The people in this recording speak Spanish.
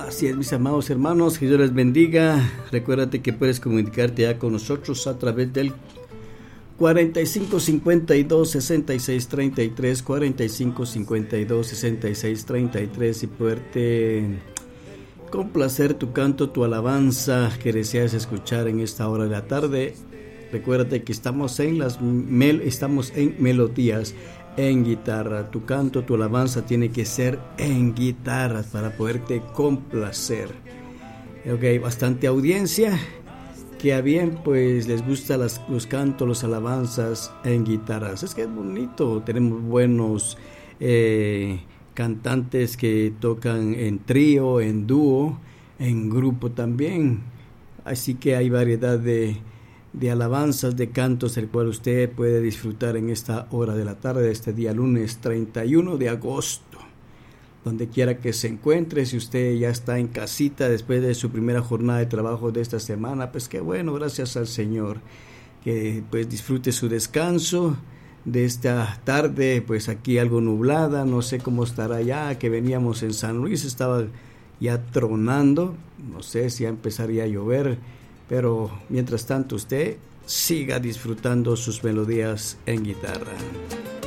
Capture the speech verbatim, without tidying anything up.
Así es, mis amados hermanos, que Dios les bendiga. Recuérdate que puedes comunicarte ya con nosotros a través del cuarenta y cinco cincuenta y dos sesenta y seis treinta y tres, cuarenta y cinco cincuenta y dos sesenta y seis treinta y tres, y poderte complacer tu canto, tu alabanza que deseas escuchar en esta hora de la tarde. Recuérdate que estamos en las mel, estamos en melodías en guitarra. Tu canto, tu alabanza tiene que ser en guitarra para poderte complacer. Ok, hay bastante audiencia que a bien pues les gusta las, los cantos, las alabanzas en guitarras. Es que es bonito, tenemos buenos eh, cantantes que tocan en trío, en dúo, en grupo también. Así que hay variedad de de alabanzas, de cantos, el cual usted puede disfrutar en esta hora de la tarde, este día lunes treinta y uno de agosto. Donde quiera que se encuentre, si usted ya está en casita después de su primera jornada de trabajo de esta semana, pues qué bueno, gracias al Señor. Que pues disfrute su descanso de esta tarde, pues aquí algo nublada, no sé cómo estará ya, que veníamos en San Luis, estaba ya tronando, no sé si ya empezaría a llover. Pero mientras tanto usted siga disfrutando sus melodías en guitarra.